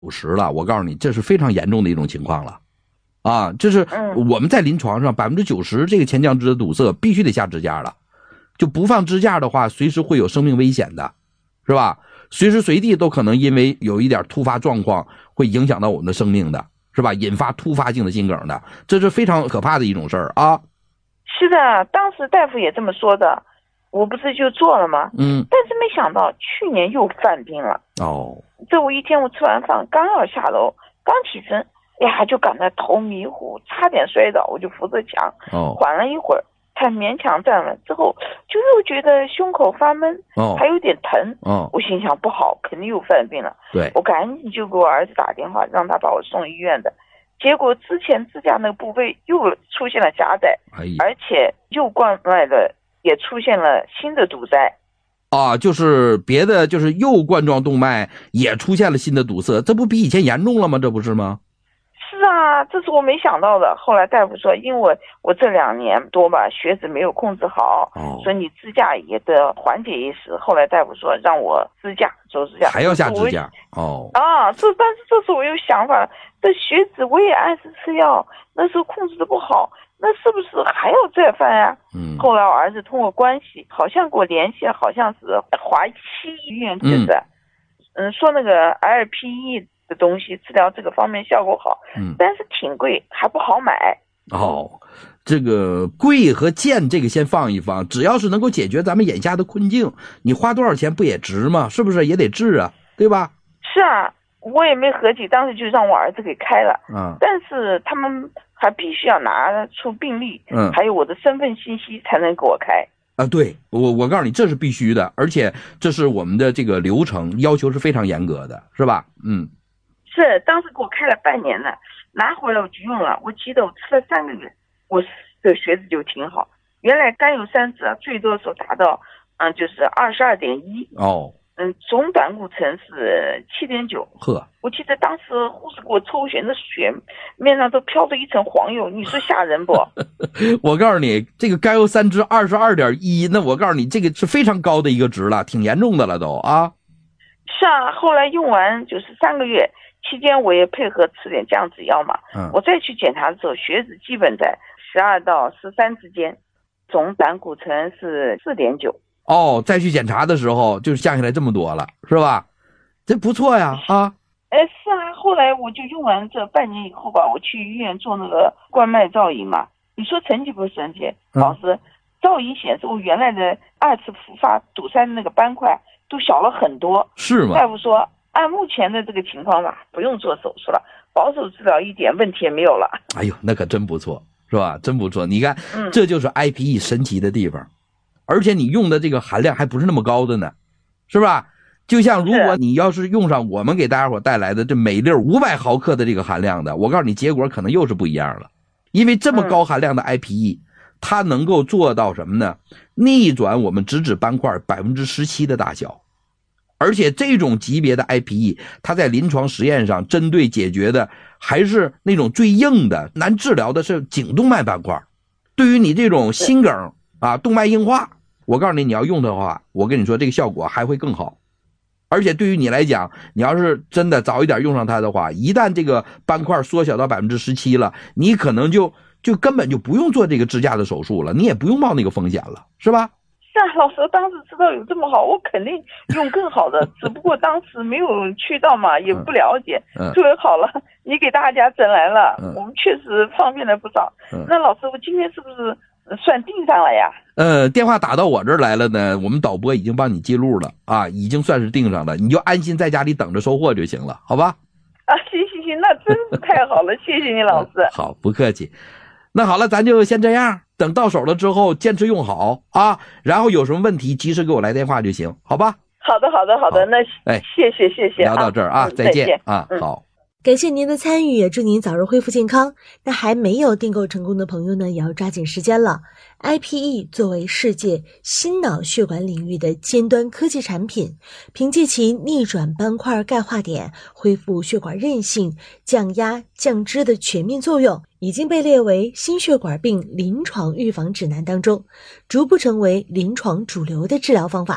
90%了，我告诉你，这是非常严重的一种情况了。啊，这是我们在临床上90%这个前降支的堵塞必须得下支架了，就不放支架的话，随时会有生命危险的，是吧？随时随地都可能因为有一点突发状况会影响到我们的生命的，是吧？引发突发性的心梗的，这是非常可怕的一种事儿啊。 是的，当时大夫也这么说的，我不是就做了吗？但是没想到去年又犯病了。这我一天我吃完饭刚要下楼，刚起身，哎呀，就感到头迷糊，差点摔倒，我就扶着墙，缓了一会儿，才勉强站稳。之后就又觉得胸口发闷，还有点疼。我心想不好，肯定又犯病了。 对， 我赶紧就给我儿子打电话，让他把我送医院的。结果之前支架那个部位又出现了狭窄，而且右冠脉的也出现了新的堵塞。 就是别的，就是右冠状动脉也出现了新的堵塞，这不比以前严重了吗？这不是吗？ 是啊，这是我没想到的。后来大夫说，因为我这2年多吧，血脂没有控制好，所以你支架也得缓解一时。后来大夫说让我支架，走支架， 还要下支架。 但是这时候我有想法，这血脂我也按时吃药，那时候控制的不好，那是不是还要再犯呀？后来我儿子通过关系，好像给我联系，好像是华西医院，就是说那个 LPE 的东西治疗这个方面效果好，但是挺贵，还不好买。 这个贵和贱这个先放一放，只要是能够解决咱们眼下的困境，你花多少钱不也值吗？是不是也得治啊，对吧？ 是啊，我也没合计，当时就让我儿子给开了。但是他们还必须要拿出病历，还有我的身份信息才能给我开。 对，我告诉你，这是必须的，而且这是我们的这个流程要求是非常严格的，是吧？ 是，当时给我开了半年了，拿回来我就用了，我记得我吃了3个月，我的血脂就挺好。原来甘油三酯最多时候达到就是22.1。总胆固醇是7.9。我记得当时护士给我抽血，那血面上都飘着一层黄油，你说吓人不？ 我告诉你，这个甘油三酯22.1，那我告诉你，这个是非常高的一个值了，挺严重的了都啊。 是啊，后来用完就是3个月期间，我也配合吃点降脂药嘛。我再去检查的时候，血脂基本在12到13之间，总胆固醇是4.9。 再去检查的时候就降下来这么多了，是吧？这不错呀是啊，后来我就用完这半年以后吧，我去医院做那个冠脉造影嘛。你说神奇不神奇？老师，造影显示我原来的2次复发堵塞的那个斑块都小了很多。 是吗？ 大夫说按目前的这个情况吧，不用做手术了，保守治疗一点问题也没有了。 哎呦，那可真不错，是吧？真不错。你看，这就是 IPE 神奇的地方。而且你用的这个含量还不是那么高的呢，是吧？就像如果你要是用上我们给大家伙带来的这每粒500毫克的这个含量的，我告诉你结果可能又是不一样了。因为这么高含量的 IPE，它能够做到什么呢？逆转我们直指斑块17%的大小。而且这种级别的 IPE， 它在临床实验上针对解决的还是那种最硬的难治疗的是颈动脉斑块。对于你这种心梗动脉硬化，我告诉你，你要用的话，我跟你说这个效果还会更好。而且对于你来讲，你要是真的早一点用上它的话，一旦这个斑块缩小到17%了，你可能就根本就不用做这个支架的手术了，你也不用冒那个风险了，是吧？ 是啊，老师当时知道有这么好，我肯定用更好的，只不过当时没有去到嘛，也不了解。作为好了，你给大家整来了，我们确实方便了不少。那老师，我今天是不是算定上了呀？ 电话打到我这儿来了呢，我们导播已经帮你记录了已经算是定上了，你就安心在家里等着收货就行了，好吧？ 行，那真是太好了，谢谢你老师。 好，不客气。那好了，咱就先这样，等到手了之后坚持用好然后有什么问题及时给我来电话就行，好吧？ 好的，那谢谢。 聊到这儿再见好。 感谢您的参与，也祝您早日恢复健康。那还没有订购成功的朋友呢，也要抓紧时间了。IPE 作为世界心脑血管领域的尖端科技产品，凭借其逆转斑块钙化点、恢复血管韧性、降压降脂的全面作用，已经被列为心血管病临床预防指南当中，逐步成为临床主流的治疗方法。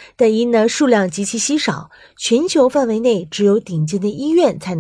但因呢数量极其稀少，全球范围内只有顶尖的医院才能